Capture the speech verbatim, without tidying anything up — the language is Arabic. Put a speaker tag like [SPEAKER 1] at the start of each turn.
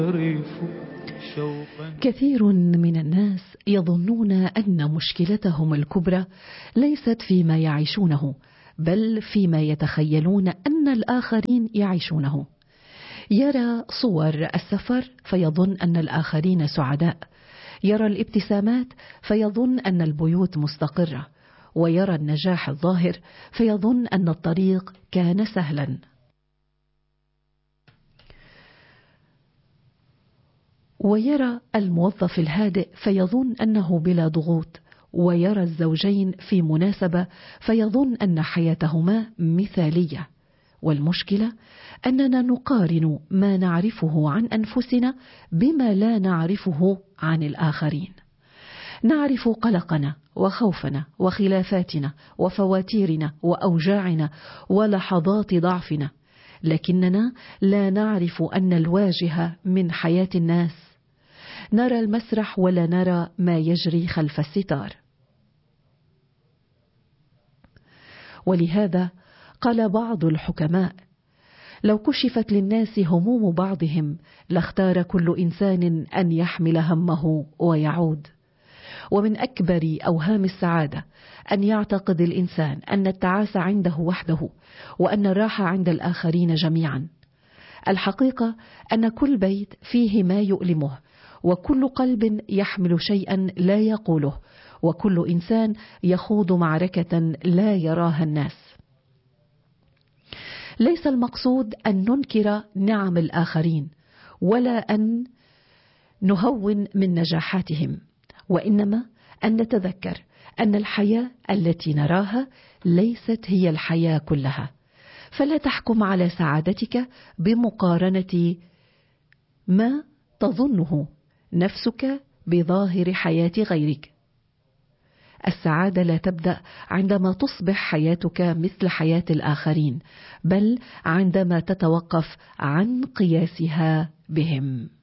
[SPEAKER 1] كثير من الناس يظنون أن مشكلتهم الكبرى ليست فيما يعيشونه، بل فيما يتخيلون أن الآخرين يعيشونه. يرى صور السفر فيظن أن الآخرين سعداء، يرى الابتسامات فيظن أن البيوت مستقرة، ويرى النجاح الظاهر فيظن أن الطريق كان سهلا. ويرى الموظف الهادئ فيظن أنه بلا ضغوط، ويرى الزوجين في مناسبة فيظن أن حياتهما مثالية. والمشكلة أننا نقارن ما نعرفه عن أنفسنا بما لا نعرفه عن الآخرين. نعرف قلقنا وخوفنا وخلافاتنا وفواتيرنا وأوجاعنا ولحظات ضعفنا، لكننا لا نعرف أن الواجهة من حياة الناس. نرى المسرح ولا نرى ما يجري خلف الستار. ولهذا قال بعض الحكماء: لو كشفت للناس هموم بعضهم لاختار كل إنسان أن يحمل همه ويعود. ومن أكبر أوهام السعادة أن يعتقد الإنسان أن التعاسة عنده وحده، وأن الراحة عند الآخرين جميعا. الحقيقة أن كل بيت فيه ما يؤلمه، وكل قلب يحمل شيئا لا يقوله، وكل إنسان يخوض معركة لا يراها الناس. ليس المقصود أن ننكر نعم الآخرين ولا أن نهون من نجاحاتهم، وإنما أن نتذكر أن الحياة التي نراها ليست هي الحياة كلها. فلا تحكم على سعادتك بمقارنة ما تظنه نفسك بظاهر حياة غيرك. السعادة لا تبدأ عندما تصبح حياتك مثل حياة الآخرين، بل عندما تتوقف عن قياسها بهم.